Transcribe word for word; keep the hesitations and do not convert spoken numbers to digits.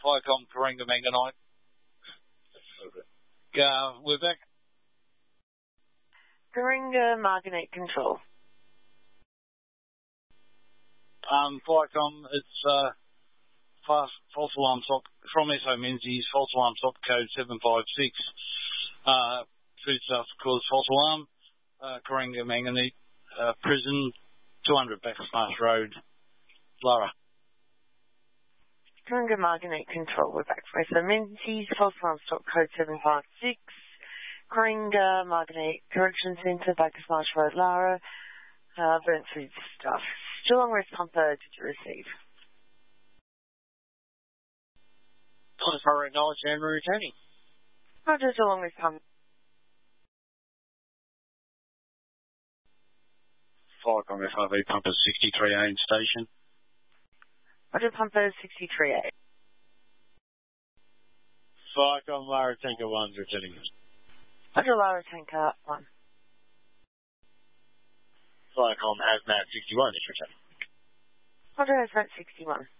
Viacom Karinga Manganite. Uh, we're back. Karinga Marganite Control. Um, Viacom, it's uh, fast false alarm stock from S O Menzies, false alarm stock code seven five six. Uh, foodstuffs cause false alarm. Uh, Karinga Manganite, uh, prison, two hundred Backsmash Road, Lara. Karinga Marganite Control, we're back for S O Menzies, false alarm stock code seven five six. Karinga Marganite Correction Centre, Backsmash Road, Lara. Uh, burnt food stuff. Geelong West Pumper, did you receive? twenty-four acknowledged and returning. Roger, Geelong West Pumper. Viacom F R V Pumper sixty-three A in station. Roger, Pumper sixty-three A. Viacom Lara Tanker one's returning. Roger, Lara Tanker one. Viacom Hazmat sixty-one is returning. Roger, Hazmat sixty-one.